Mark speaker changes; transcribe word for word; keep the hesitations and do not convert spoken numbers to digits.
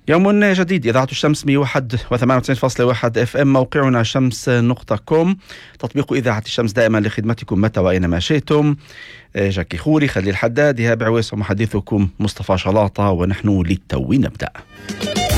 Speaker 1: يوم جديد، إذاعة الشمس مئة وواحد وثمانية وتسعين فاصلة واحد اف ام، موقعنا شمس نقطة كوم، تطبيق إذاعة الشمس دائما لخدمتكم متى وأينما شئتم. جاكي خوري، خليل حداد، إيهاب عويس، ومحدثكم مصطفى شلاطة، ونحن للتو نبدأ.